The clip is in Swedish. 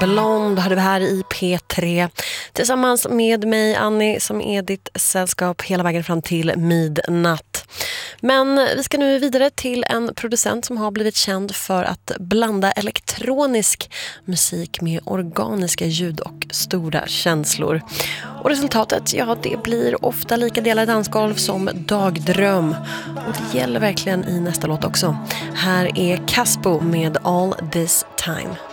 Blonde hade vi här i P3 tillsammans med mig, Annie, som är ditt sällskap hela vägen fram till midnatt. Men vi ska nu vidare till en producent som har blivit känd för att blanda elektronisk musik med organiska ljud och stora känslor. Och resultatet, ja, det blir ofta lika delar dansgolv som dagdröm. Och det gäller verkligen i nästa låt också. Här är Caspo med All This Time.